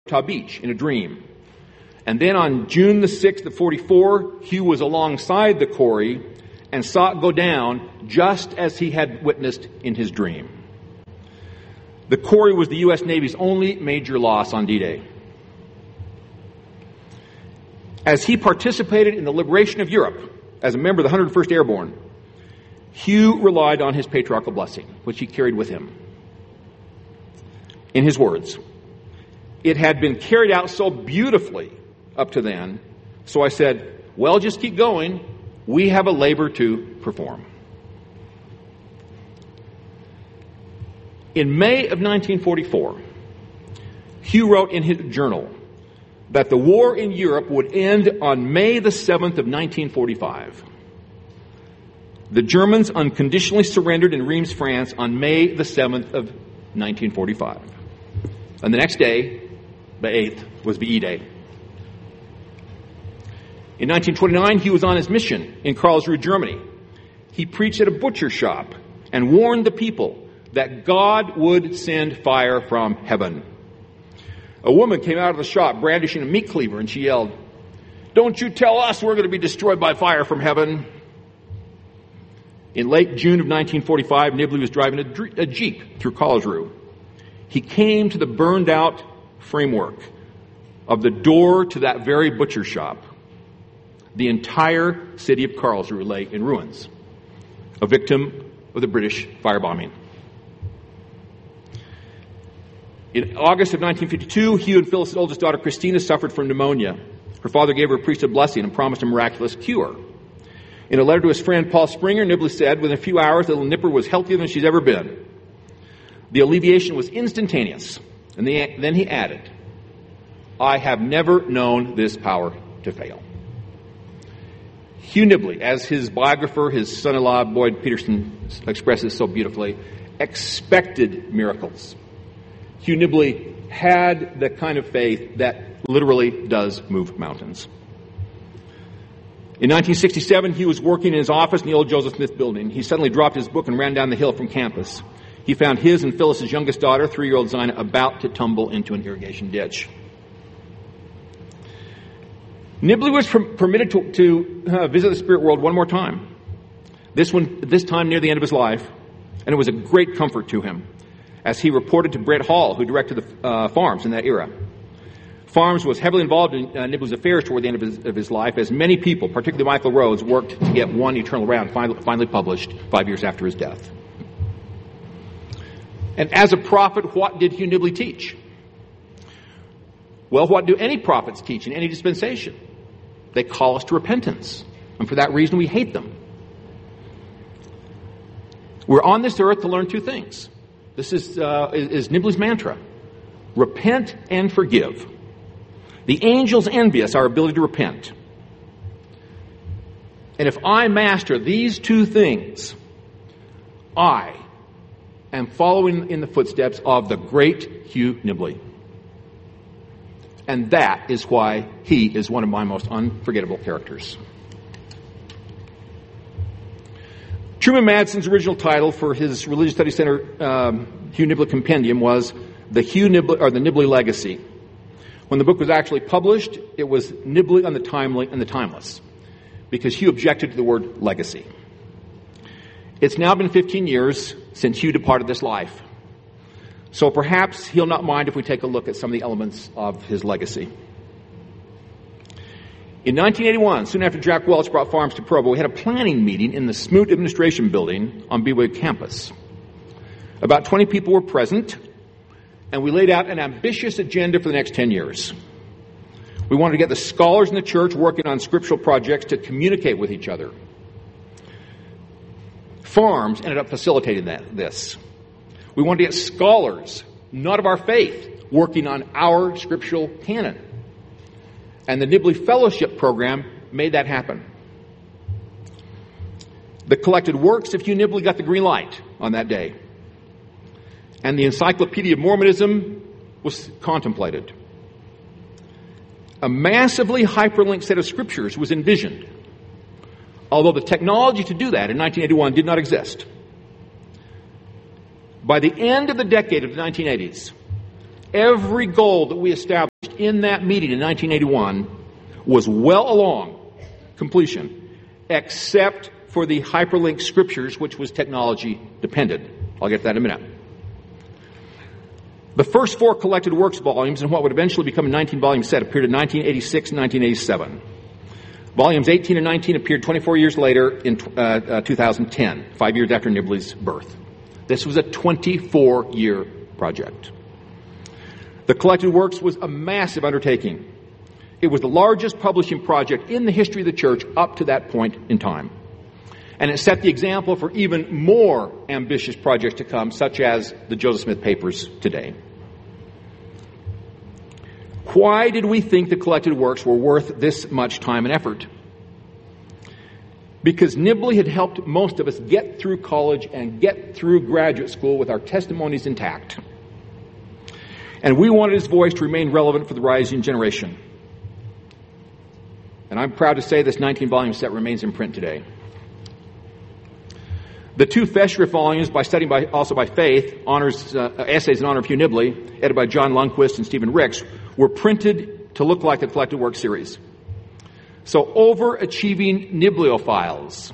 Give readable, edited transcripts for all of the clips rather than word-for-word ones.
Beach in a dream. And then on June the 6th of 44, Hugh was alongside the Corrie and saw it go down just as he had witnessed in his dream. The Corrie was the U.S. Navy's only major loss on D-Day. As he participated in the liberation of Europe as a member of the 101st Airborne, Hugh relied on his patriarchal blessing, which he carried with him. In his words, "It had been carried out so beautifully up to then, so I said, well, just keep going. We have a labor to perform." In May of 1944, Hugh wrote in his journal that the war in Europe would end on May the 7th of 1945. The Germans unconditionally surrendered in Reims, France on May the 7th of 1945. And the next day, the 8th, was VE Day. In 1929, he was on his mission in Karlsruhe, Germany. He preached at a butcher shop and warned the people that God would send fire from heaven. A woman came out of the shop brandishing a meat cleaver, and she yelled, "Don't you tell us we're going to be destroyed by fire from heaven." In late June of 1945, Nibley was driving a Jeep through Karlsruhe. He came to the burned out framework of the door to that very butcher shop. The entire city of Karlsruhe lay in ruins, a victim of the British firebombing. In August of 1952, Hugh and Phyllis's oldest daughter, Christina, suffered from pneumonia. Her father gave her a priesthood blessing and promised a miraculous cure. In a letter to his friend Paul Springer, Nibley said, "Within a few hours, little Nipper was healthier than she's ever been." The alleviation was instantaneous. And then he added, "I have never known this power to fail." Hugh Nibley, as his biographer, his son-in-law, Boyd Peterson, expresses so beautifully, expected miracles. Hugh Nibley had the kind of faith that literally does move mountains. In 1967, he was working in his office in the old Joseph Smith building. He suddenly dropped his book and ran down the hill from campus. He found his and Phyllis's youngest daughter, 3-year-old Zina, about to tumble into an irrigation ditch. Nibley was permitted to visit the spirit world one more time. This time near the end of his life, and it was a great comfort to him, as he reported to Brett Hall, who directed the Farms in that era. Farms was heavily involved in Nibley's affairs toward the end of his life, as many people, particularly Michael Rhodes, worked to get One Eternal Round finally published 5 years after his death. And as a prophet, what did Hugh Nibley teach? Well, what do any prophets teach in any dispensation? They call us to repentance, and for that reason we hate them. We're on this earth to learn two things. This is Nibley's mantra: repent and forgive. The angels envy us our ability to repent. And if I master these two things, I am following in the footsteps of the great Hugh Nibley. And that is why he is one of my most unforgettable characters. Truman Madsen's original title for his Religious Studies Center Hugh Nibley Compendium was the Nibley Legacy. When the book was actually published, it was Nibley on the Timely and the Timeless, because Hugh objected to the word legacy. It's now been 15 years since Hugh departed this life, so perhaps he'll not mind if we take a look at some of the elements of his legacy. In 1981, soon after Jack Welch brought Farms to Provo, we had a planning meeting in the Smoot Administration Building on BYU campus. About 20 people were present, and we laid out an ambitious agenda for the next 10 years. We wanted to get the scholars in the church working on scriptural projects to communicate with each other. Farms ended up facilitating this. We wanted to get scholars, not of our faith, working on our scriptural canon. And the Nibley Fellowship Program made that happen. The collected works of Hugh Nibley got the green light on that day. And the Encyclopedia of Mormonism was contemplated. A massively hyperlinked set of scriptures was envisioned, although the technology to do that in 1981 did not exist. By the end of the decade of the 1980s, Every goal that we established in that meeting in 1981 was well along completion, except for the hyperlinked scriptures, which was technology dependent. I'll get to that in a minute. The first 4 collected works volumes in what would eventually become a 19-volume set appeared in 1986 and 1987. Volumes 18 and 19 appeared 24 years later in 2010, 5 years after Nibley's birth. This was a 24-year project. The collected works was a massive undertaking. It was the largest publishing project in the history of the church up to that point in time. And it set the example for even more ambitious projects to come, such as the Joseph Smith Papers today. Why did we think the collected works were worth this much time and effort? Because Nibley had helped most of us get through college and get through graduate school with our testimonies intact. And we wanted his voice to remain relevant for the rising generation. And I'm proud to say this 19-volume set remains in print today. The 2 Festschrift volumes, also by Faith, essays in honor of Hugh Nibley, edited by John Lundquist and Stephen Ricks, were printed to look like the collected work series. So overachieving Nibleyophiles,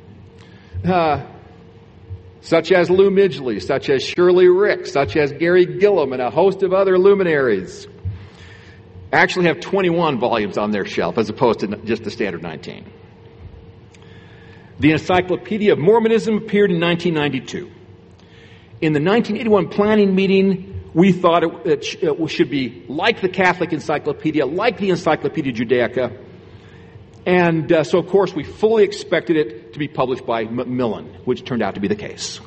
such as Lou Midgley, such as Shirley Ricks, such as Gary Gillum, and a host of other luminaries, actually have 21 volumes on their shelf as opposed to just the standard 19. The Encyclopedia of Mormonism appeared in 1992. In the 1981 planning meeting, we thought it should be like the Catholic Encyclopedia, like the Encyclopedia Judaica. And so, of course, we fully expected it to be published by Macmillan, which turned out to be the case.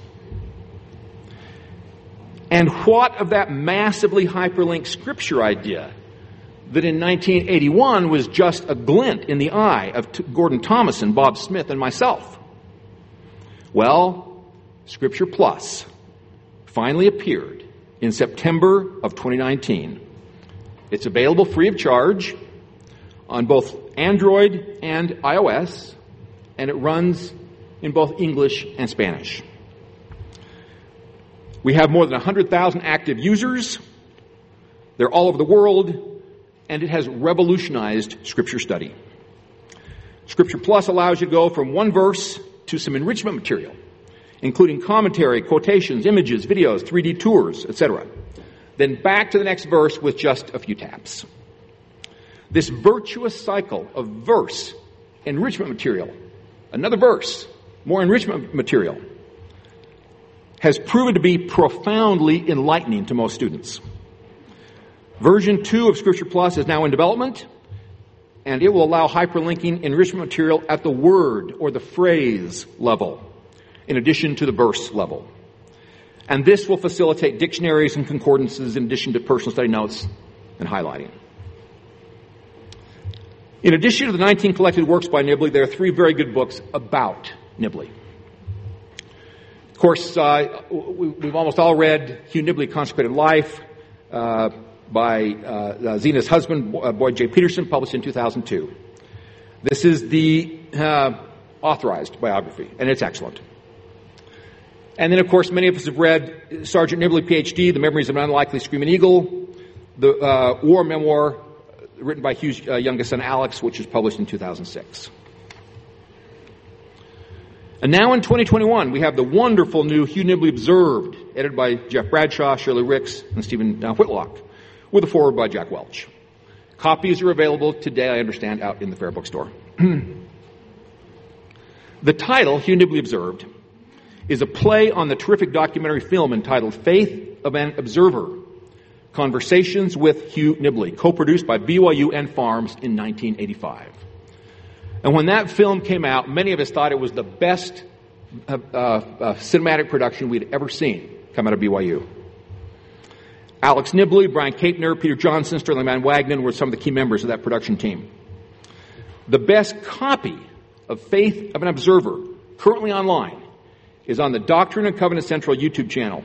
And what of that massively hyperlinked scripture idea that in 1981 was just a glint in the eye of Gordon Thomason, Bob Smith, and myself? Well, Scripture Plus finally appeared in September of 2019. It's available free of charge on both Android and iOS, and it runs in both English and Spanish. We have more than 100,000 active users. They're all over the world, and it has revolutionized Scripture study. Scripture Plus allows you to go from one verse to some enrichment material, including commentary, quotations, images, videos, 3D tours, etc. Then back to the next verse with just a few taps. This virtuous cycle of verse, enrichment material, another verse, more enrichment material, has proven to be profoundly enlightening to most students. Version 2 of Scripture Plus is now in development, and it will allow hyperlinking enrichment material at the word or the phrase level, in addition to the verse level. And this will facilitate dictionaries and concordances in addition to personal study notes and highlighting. In addition to the 19 collected works by Nibley, there are 3 very good books about Nibley. Of course, we've almost all read Hugh Nibley, Consecrated Life, by Zena's husband, Boyd J. Peterson, published in 2002. This is the authorized biography, and it's excellent. And then, of course, many of us have read Sergeant Nibley, Ph.D., The Memories of an Unlikely Screaming Eagle, the war memoir written by Hugh's youngest son, Alex, which was published in 2006. And now in 2021, we have the wonderful new Hugh Nibley Observed, edited by Jeff Bradshaw, Shirley Ricks, and Stephen Whitlock, with a foreword by Jack Welch. Copies are available today, I understand, out in the Fair Bookstore. The title, Hugh Nibley Observed, is a play on the terrific documentary film entitled Faith of an Observer, Conversations with Hugh Nibley, co-produced by BYU and Farms in 1985. And when that film came out, many of us thought it was the best cinematic production we'd ever seen come out of BYU. Alex Nibley, Brian Kapner, Peter Johnson, Sterling Van Wagenen were some of the key members of that production team. The best copy of Faith of an Observer, currently online, is on the Doctrine and Covenant Central YouTube channel.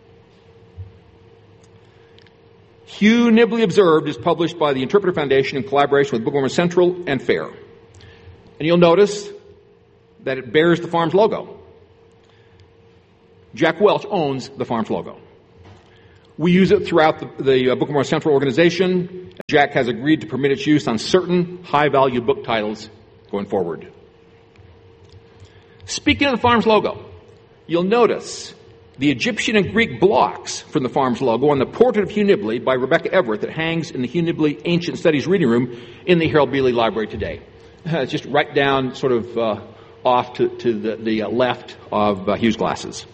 Hugh Nibley Observed is published by the Interpreter Foundation in collaboration with Book of Mormon Central and FAIR. And you'll notice that it bears the Farms logo. Jack Welch owns the Farms logo. We use it throughout the Book of Mormon Central organization. Jack has agreed to permit its use on certain high-value book titles going forward. Speaking of the Farms logo, you'll notice the Egyptian and Greek blocks from the Farms logo on the portrait of Hugh Nibley by Rebecca Everett that hangs in the Hugh Nibley Ancient Studies Reading Room in the Harold Bealey Library today. It's just right down, sort of off to the left of Hugh's glasses.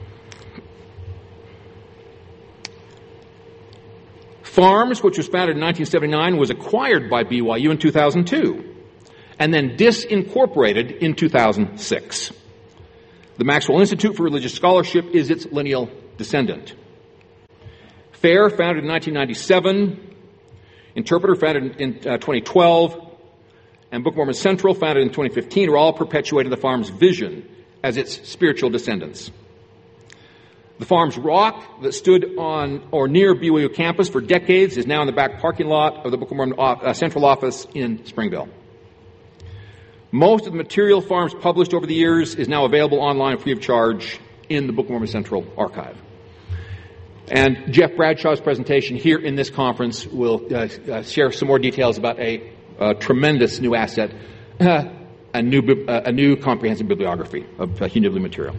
Farms, which was founded in 1979, was acquired by BYU in 2002 and then disincorporated in 2006. The Maxwell Institute for Religious Scholarship is its lineal descendant. FAIR, founded in 1997, Interpreter, founded in 2012, and Book of Mormon Central, founded in 2015, are all perpetuating the Farms vision as its spiritual descendants. The Farms Rock that stood on or near BYU campus for decades is now in the back parking lot of the Book of Mormon Central office in Springville. Most of the material Farms published over the years is now available online free of charge in the Book of Mormon Central archive. And Jeff Bradshaw's presentation here in this conference will share some more details about a tremendous new asset, a new comprehensive bibliography of Hugh Nibley material.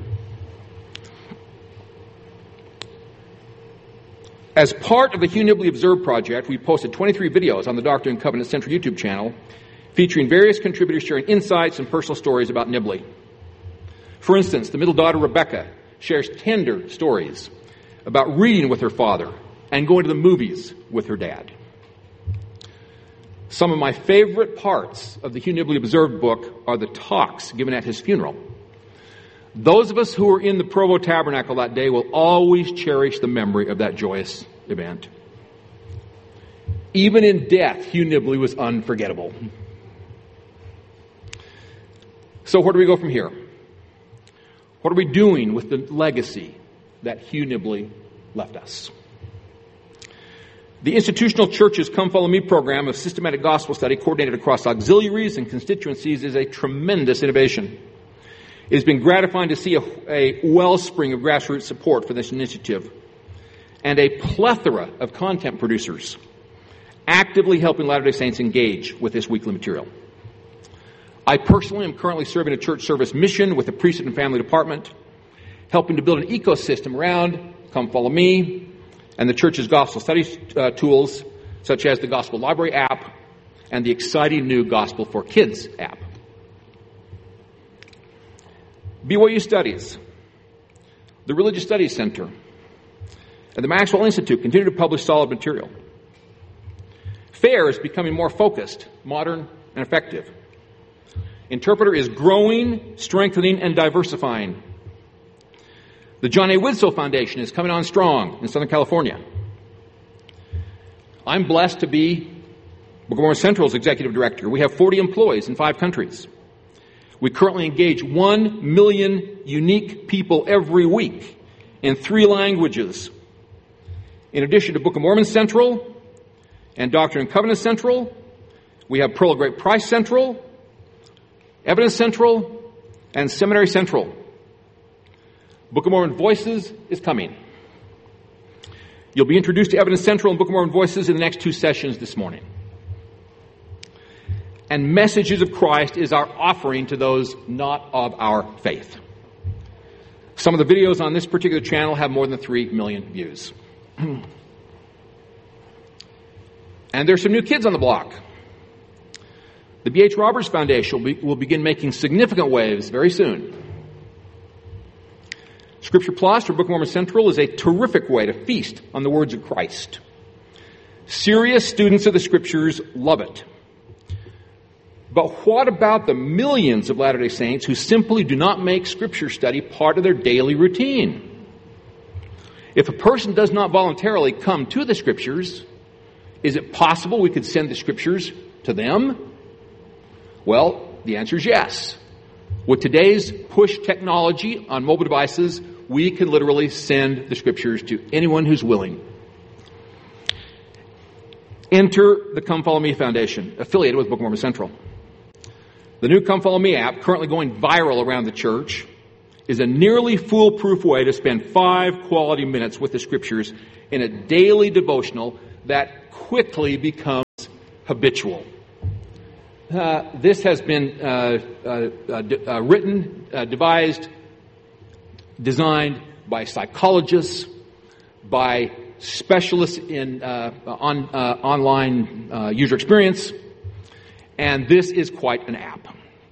As part of the Hugh Nibley Observe project, we posted 23 videos on the Doctrine and Covenants Central YouTube channel featuring various contributors sharing insights and personal stories about Nibley. For instance, the middle daughter, Rebecca, shares tender stories about reading with her father and going to the movies with her dad. Some of my favorite parts of the Hugh Nibley Observed book are the talks given at his funeral. Those of us who were in the Provo Tabernacle that day will always cherish the memory of that joyous event. Even in death, Hugh Nibley was unforgettable. So where do we go from here? What are we doing with the legacy that Hugh Nibley left us? The Institutional Church's Come Follow Me program of systematic gospel study coordinated across auxiliaries and constituencies is a tremendous innovation. It has been gratifying to see a wellspring of grassroots support for this initiative and a plethora of content producers actively helping Latter-day Saints engage with this weekly material. I personally am currently serving a church service mission with the Priesthood and Family Department, helping to build an ecosystem around Come Follow Me and the church's gospel study tools, such as the Gospel Library app and the exciting new Gospel for Kids app. BYU Studies, the Religious Studies Center, and the Maxwell Institute continue to publish solid material. FAIR is becoming more focused, modern, and effective. Interpreter is growing, strengthening, and diversifying. The John A. Widsoe Foundation is coming on strong in Southern California. I'm blessed to be Book of Mormon Central's executive director. We have 40 employees in 5 countries. We currently engage 1 million unique people every week in 3 languages. In addition to Book of Mormon Central and Doctrine and Covenants Central, we have Pearl of Great Price Central, Evidence Central, and Seminary Central. Book of Mormon Voices is coming. You'll be introduced to Evidence Central and Book of Mormon Voices in the next 2 sessions this morning. And Messages of Christ is our offering to those not of our faith. Some of the videos on this particular channel have more than 3 million views. And there's some new kids on the block. The B.H. Roberts Foundation will begin making significant waves very soon. Scripture Plus for Book of Mormon Central is a terrific way to feast on the words of Christ. Serious students of the Scriptures love it. But what about the millions of Latter-day Saints who simply do not make Scripture study part of their daily routine? If a person does not voluntarily come to the Scriptures, is it possible we could send the Scriptures to them? Well, the answer is yes. With today's push technology on mobile devices, we can literally send the Scriptures to anyone who's willing. Enter the Come Follow Me Foundation, affiliated with Book of Mormon Central. The new Come Follow Me app, currently going viral around the church, is a nearly foolproof way to spend 5 quality minutes with the Scriptures in a daily devotional that quickly becomes habitual. This has been written, devised, designed by psychologists, by specialists in online user experience, and this is quite an app.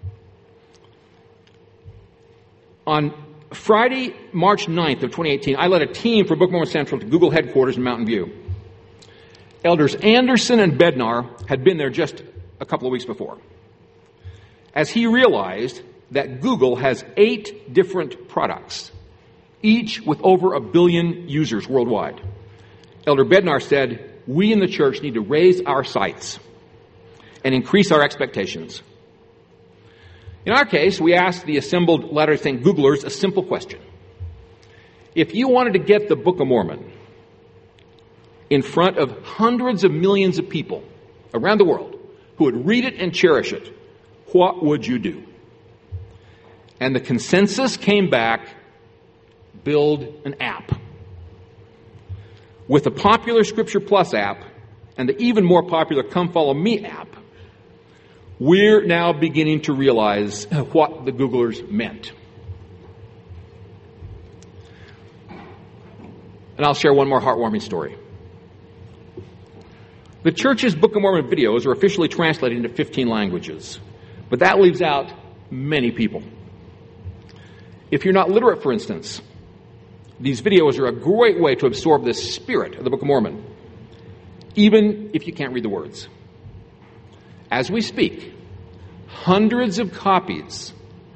On Friday, March 9th of 2018, I led a team for Book of Mormon Central to Google headquarters in Mountain View. Elders Anderson and Bednar had been there just a couple of weeks before, as he realized that Google has 8 different products, each with over 1 billion users worldwide. Elder Bednar said, we in the church need to raise our sights and increase our expectations. In our case, we asked the assembled Latter-day Saint Googlers a simple question. If you wanted to get the Book of Mormon in front of hundreds of millions of people around the world who would read it and cherish it, what would you do? And the consensus came back, build an app. With the popular Scripture Plus app and the even more popular Come Follow Me app, we're now beginning to realize what the Googlers meant. And I'll share one more heartwarming story. The church's Book of Mormon videos are officially translated into 15 languages, but that leaves out many people. If you're not literate, for instance, these videos are a great way to absorb the spirit of the Book of Mormon, even if you can't read the words. As we speak, hundreds of copies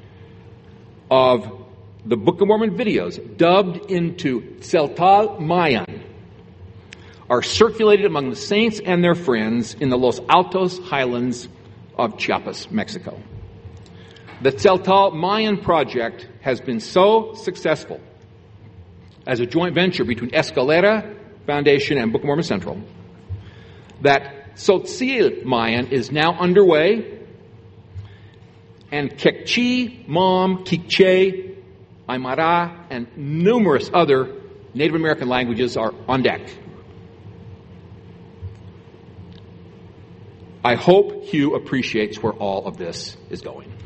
of the Book of Mormon videos dubbed into Tzeltal Mayan are circulated among the saints and their friends in the Los Altos highlands of Chiapas, Mexico. The Tzeltal Mayan project has been so successful as a joint venture between Escalera Foundation and Book of Mormon Central that Tzotzil Mayan is now underway, and Kekchi, Mam, Kikche, Aymara, and numerous other Native American languages are on deck. I hope Hugh appreciates where all of this is going.